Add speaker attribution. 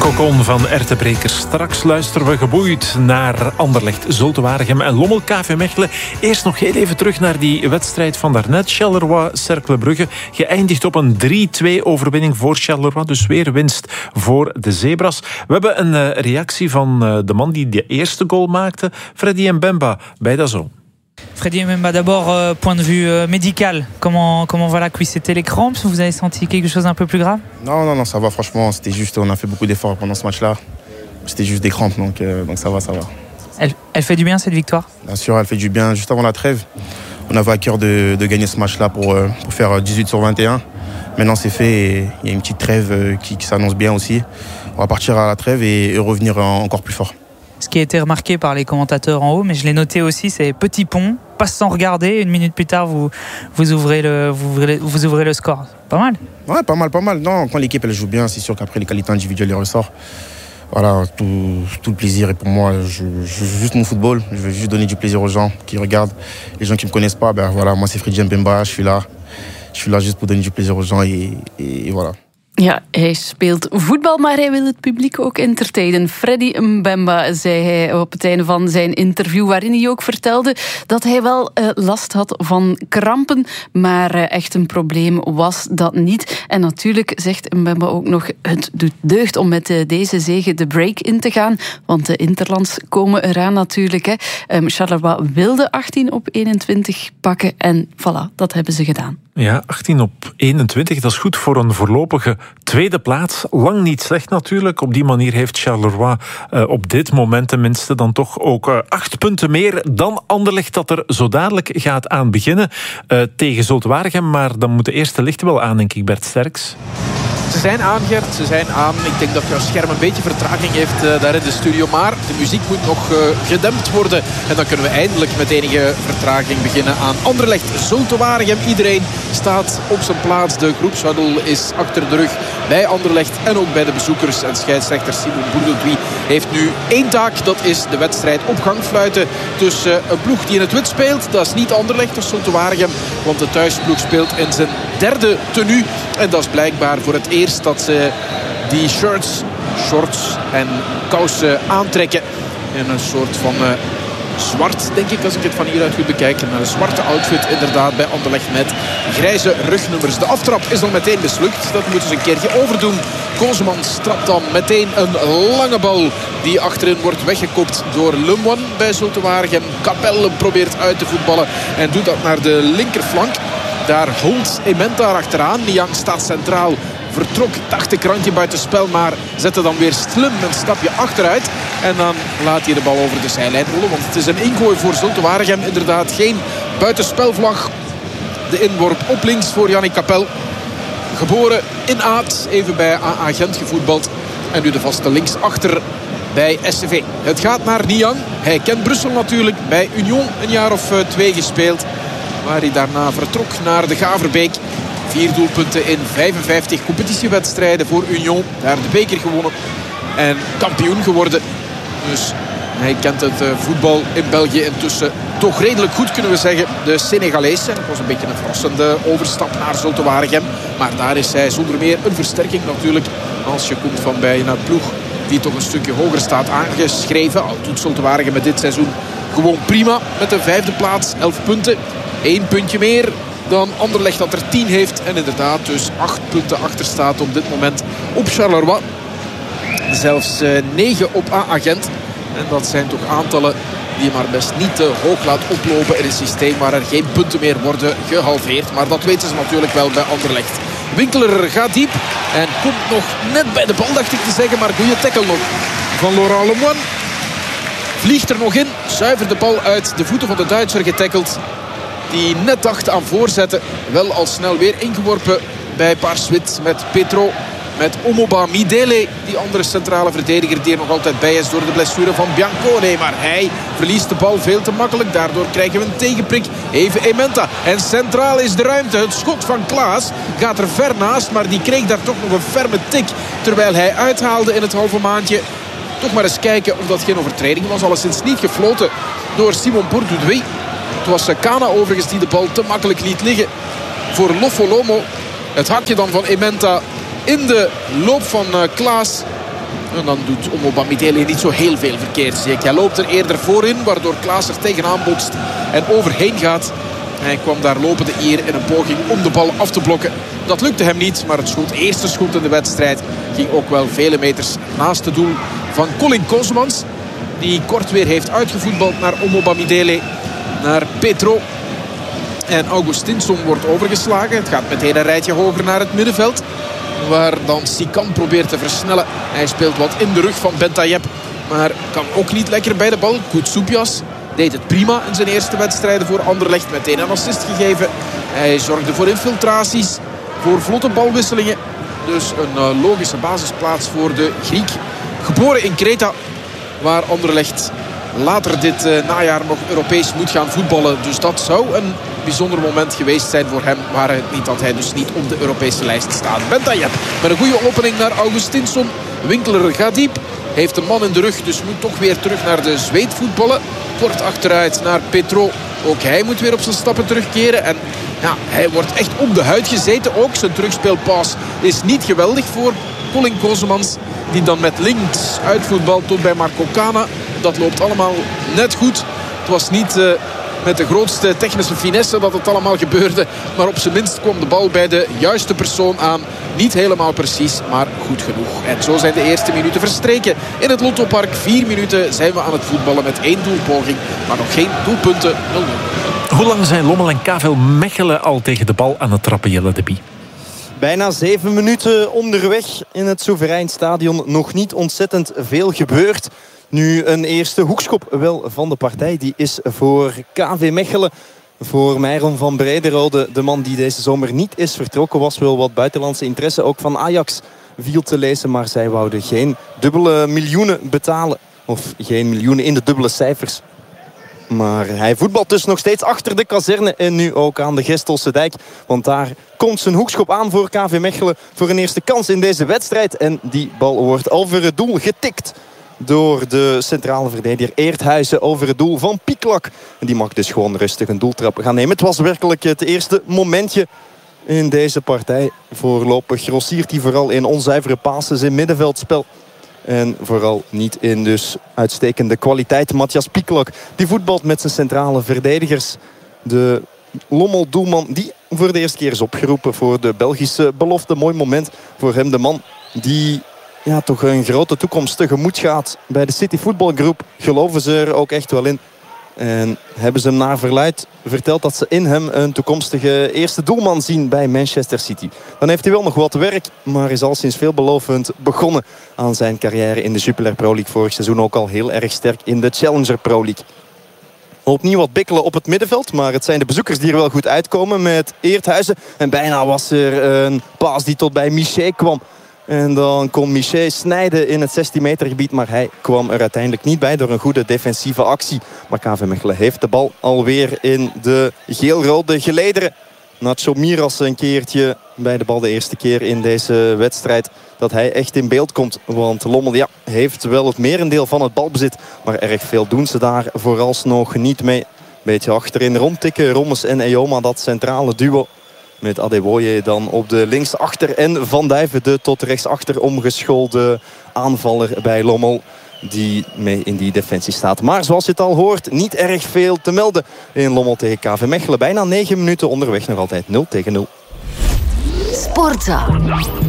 Speaker 1: Kokon van Ertebreker. Straks luisteren we geboeid naar Anderlecht, Zulte Waregem en Lommel KV Mechelen. Eerst nog heel even terug naar die wedstrijd van daarnet. Charleroi-Cercle Brugge geëindigd op een 3-2 overwinning voor Charleroi. Dus weer winst voor de Zebras. We hebben een reactie van de man die de eerste goal maakte, Freddy Mbemba, bij DAZN.
Speaker 2: Freddy Mbemba, d'abord, point de vue médical, comment voilà, c'était les crampes? Vous avez senti quelque chose d'un peu plus grave?
Speaker 3: Non, ça va, franchement, c'était juste, on a fait beaucoup d'efforts pendant ce match-là. C'était juste des crampes, donc ça va.
Speaker 2: Elle fait du bien, cette victoire?
Speaker 3: Bien sûr, elle fait du bien. Juste avant la trêve, on avait à cœur de gagner ce match-là pour faire 18 sur 21. Maintenant, c'est fait et il y a une petite trêve qui s'annonce bien aussi. On va partir à la trêve et revenir encore plus fort.
Speaker 2: Ce qui a été remarqué par les commentateurs en haut, mais je l'ai noté aussi, c'est petit pont, passe sans regarder. Une minute plus tard, vous ouvrez le score. Pas mal.
Speaker 3: Ouais, pas mal. Non, quand l'équipe elle joue bien, c'est sûr qu'après les qualités individuelles les ressortent. Voilà, tout le plaisir. Et pour moi, je joue juste mon football. Je veux juste donner du plaisir aux gens qui regardent. Les gens qui me connaissent pas, ben voilà, moi c'est Freddy Mbemba. Je suis là juste pour donner du plaisir aux gens et voilà.
Speaker 4: Ja, hij speelt voetbal, maar hij wil het publiek ook entertainen. Freddy Mbemba zei hij op het einde van zijn interview, waarin hij ook vertelde dat hij wel last had van krampen, maar echt een probleem was dat niet. En natuurlijk zegt Mbemba ook nog, het doet deugd om met deze zege de break in te gaan, want de interlands komen eraan natuurlijk. Hè. Charleroi wilde 18 op 21 pakken en voilà, dat hebben ze gedaan.
Speaker 1: Ja, 18 op 21, dat is goed voor een voorlopige tweede plaats. Lang niet slecht natuurlijk. Op die manier heeft Charleroi op dit moment tenminste dan toch ook 8 punten meer dan Anderlecht, dat er zo dadelijk gaat aan beginnen tegen Zulte Waregem. Maar dan moeten eerst de lichten wel aan, denk ik, Bert Sterks.
Speaker 5: Ze zijn aan, Gert. Ze zijn aan. Ik denk dat jouw scherm een beetje vertraging heeft daar in de studio. Maar de muziek moet nog gedempt worden. En dan kunnen we eindelijk met enige vertraging beginnen aan Anderlecht. Zulte Waregem. Iedereen staat op zijn plaats. De groepshuttle is achter de rug bij Anderlecht. En ook bij de bezoekers. En scheidsrechter Simon Bourdelduy heeft nu één taak. Dat is de wedstrijd op gang fluiten tussen een ploeg die in het wit speelt. Dat is niet Anderlecht, dat is Zulte Waregem. Want de thuisploeg speelt in zijn derde tenue. En dat is blijkbaar voor het eerst dat ze die shorts en kousen aantrekken. In een soort van zwart, denk ik, als ik het van hieruit goed bekijk. Een zwarte outfit inderdaad bij Anderlecht met grijze rugnummers. De aftrap is dan meteen mislukt. Dat moeten ze een keertje overdoen. Kozemans trapt dan meteen een lange bal die achterin wordt weggekopt door Lemoine bij Zulte Waregem. Capelle probeert uit te voetballen en doet dat naar de linkerflank. Daar holt Ementa achteraan. Niang staat centraal. Vertrok, dacht de krantje buitenspel, maar zette dan weer slim een stapje achteruit. En dan laat hij de bal over de zijlijn rollen. Want het is een ingooi voor Zulte Waregem. Inderdaad geen buitenspelvlag. De inworp op links voor Yannick Capel. Geboren in Aat, even bij AA Gent gevoetbald. En nu de vaste linksachter bij SCV. Het gaat naar Niang. Hij kent Brussel natuurlijk. Bij Union een jaar of 2 gespeeld. Waar hij daarna vertrok naar de Gaverbeek. 4 doelpunten in 55 competitiewedstrijden voor Union. Daar de beker gewonnen. En kampioen geworden. Dus hij kent het voetbal in België intussen toch redelijk goed, kunnen we zeggen. De Senegalees. Het was een beetje een verrassende overstap naar Zulte Waregem. Maar daar is hij zonder meer een versterking natuurlijk. Als je komt van bij een ploeg die toch een stukje hoger staat aangeschreven. Al doet Zulte Waregem met dit seizoen gewoon prima. Met de 5e plaats, 11 punten. 1 puntje meer dan Anderlecht dat er 10 heeft. En inderdaad dus 8 punten achter staat op dit moment op Charleroi. Zelfs 9 op AA Gent. En dat zijn toch aantallen die je maar best niet te hoog laat oplopen in een systeem waar er geen punten meer worden gehalveerd. Maar dat weten ze natuurlijk wel bij Anderlecht. Winkeler gaat diep en komt nog net bij de bal, dacht ik te zeggen. Maar goede tackle nog van Laurent Lemoine. Vliegt er nog in, zuivert de bal uit de voeten van de Duitser getackeld. Die net dacht aan voorzetten. Wel al snel weer ingeworpen bij Paarswit met Petro. Met Omoba Midele, die andere centrale verdediger die er nog altijd bij is door de blessure van Biancone. Maar hij verliest de bal veel te makkelijk. Daardoor krijgen we een tegenprik. Even Ementa. En centraal is de ruimte. Het schot van Klaas gaat er ver naast. Maar die kreeg daar toch nog een ferme tik. Terwijl hij uithaalde in het halve maandje. Toch maar eens kijken of dat geen overtreding was. Alleszins niet gefloten door Simon Bourdelduy. Het was Kana overigens die de bal te makkelijk liet liggen voor Lofolomo. Het hakje dan van Ementa in de loop van Klaas. En dan doet Omobamidele niet zo heel veel verkeerd. Hij loopt er eerder voorin, waardoor Klaas er tegenaan botst en overheen gaat. Hij kwam daar lopende hier in een poging om de bal af te blokken. Dat lukte hem niet, maar het eerste schot in de wedstrijd ging ook wel vele meters naast het doel van Colin Kozemans. Die kort weer heeft uitgevoetbald naar Omobamidele, naar Petro. En Augustinsson wordt overgeslagen. Het gaat meteen een rijtje hoger naar het middenveld, waar dan Sikan probeert te versnellen. Hij speelt wat in de rug van Bentayeb, maar kan ook niet lekker bij de bal. Koutsoupjas deed het prima in zijn eerste wedstrijden voor Anderlecht. Meteen een assist gegeven. Hij zorgde voor infiltraties, voor vlotte balwisselingen. Dus een logische basisplaats voor de Griek. Geboren in Kreta, waar Anderlecht later dit najaar nog Europees moet gaan voetballen. Dus dat zou een bijzonder moment geweest zijn voor hem, waar het niet dat hij dus niet op de Europese lijst staat. Bentayeb met een goede opening naar Augustinsson. Winkler gaat diep. Heeft een man in de rug, dus moet toch weer terug naar de zweet voetballen. Kort achteruit naar Petro. Ook hij moet weer op zijn stappen terugkeren. En ja, hij wordt echt op de huid gezeten. Ook zijn terugspeelpaas is niet geweldig voor Colin Kozemans, die dan met links uitvoetbalt tot bij Marco Cana. Dat loopt allemaal net goed. Het was niet met de grootste technische finesse dat het allemaal gebeurde. Maar op zijn minst kwam de bal bij de juiste persoon aan. Niet helemaal precies, maar goed genoeg. En zo zijn de eerste minuten verstreken in het Lottopark. 4 minuten zijn we aan het voetballen met 1 doelpoging, maar nog geen doelpunten. 0-0.
Speaker 1: Hoe lang zijn Lommel en KV Mechelen al tegen de bal aan het trappen, Jelle de Bie?
Speaker 6: Bijna 7 minuten onderweg in het Soeverein Stadion. Nog niet ontzettend veel gebeurd. Nu een eerste hoekschop wel van de partij. Die is voor KV Mechelen. Voor Myron van Brederode, de man die deze zomer niet is vertrokken, was wel wat buitenlandse interesse. Ook van Ajax viel te lezen, maar zij wouden geen dubbele miljoenen betalen. Of geen miljoenen in de dubbele cijfers. Maar hij voetbalt dus nog steeds achter de kazerne en nu ook aan de Gestelse dijk. Want daar komt zijn hoekschop aan voor KV Mechelen voor een eerste kans in deze wedstrijd. En die bal wordt over het doel getikt door de centrale verdediger Eerthuizen over het doel van Pieklak. En die mag dus gewoon rustig een doeltrap gaan nemen. Het was werkelijk het eerste momentje in deze partij. Voorlopig grossiert hij vooral in onzuivere passes in middenveldspel. En vooral niet in dus uitstekende kwaliteit. Matthias Pieklak die voetbalt met zijn centrale verdedigers. De Lommel-doelman die voor de eerste keer is opgeroepen voor de Belgische belofte. Mooi moment voor hem, de man die toch een grote toekomst tegemoet gaat bij de City Football Group. Geloven ze er ook echt wel in. En hebben ze hem naar verluidt verteld dat ze in hem een toekomstige eerste doelman zien bij Manchester City. Dan heeft hij wel nog wat werk, maar is al sinds veelbelovend begonnen aan zijn carrière in de Jupiler Pro League. Vorig seizoen ook al heel erg sterk in de Challenger Pro League. Opnieuw wat bikkelen op het middenveld, maar het zijn de bezoekers die er wel goed uitkomen met Eerthuizen. En bijna was er een paas die tot bij Miché kwam. En dan kon Miché snijden in het 16 meter gebied. Maar hij kwam er uiteindelijk niet bij door een goede defensieve actie. Maar KV Mechelen heeft de bal alweer in de geel-rode gelederen. Nacho Miras een keertje bij de bal, de eerste keer in deze wedstrijd dat hij echt in beeld komt. Want Lommel heeft wel het merendeel van het balbezit. Maar erg veel doen ze daar vooralsnog niet mee. Beetje achterin rondtikken. Rommes en Eyoma, dat centrale duo. Met Adeboye dan op de linksachter. En Van Duiven, de tot rechtsachter omgeschoolde aanvaller bij Lommel. Die mee in die defensie staat. Maar zoals je het al hoort, niet erg veel te melden in Lommel tegen KV Mechelen. Bijna 9 minuten onderweg, nog altijd 0-0.
Speaker 7: Sportza.